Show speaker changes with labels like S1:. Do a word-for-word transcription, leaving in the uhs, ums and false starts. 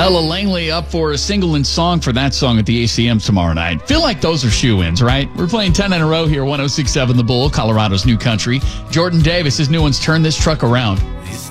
S1: Ella Langley up for a single and song for that song at the A C M tomorrow night. Feel like those are shoe-ins, right? We're playing ten in a row here, one oh six point seven The Bull, Colorado's new country. Jordan Davis, his new one's Turn This Truck Around.